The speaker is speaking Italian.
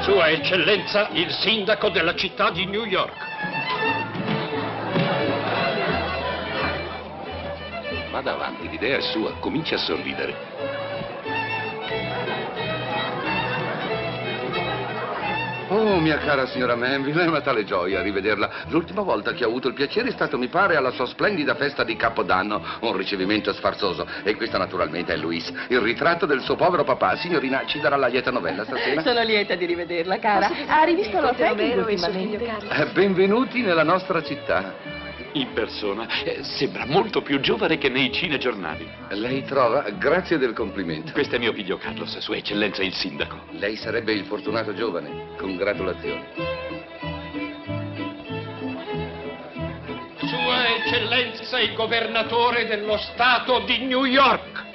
Sua Eccellenza, il sindaco della città di New York. Vada avanti, l'idea è sua, cominci a sorridere. Oh, mia cara signora Manville, è una tale gioia rivederla. L'ultima volta che ho avuto il piacere è stato, mi pare, alla sua splendida festa di Capodanno. Un ricevimento sfarzoso. E questa naturalmente è Louise, il ritratto del suo povero papà. Signorina, ci darà la lieta novella stasera? Sono lieta di rivederla, cara. Ha rivisto la Franklin ultimamente? Benvenuti nella nostra città. In persona, sembra molto più giovane che nei cinegiornali. Lei trova? Grazie del complimento. Questo è mio figlio Carlos, Sua Eccellenza il sindaco. Lei sarebbe il fortunato giovane. Congratulazioni. Sua Eccellenza il governatore dello Stato di New York.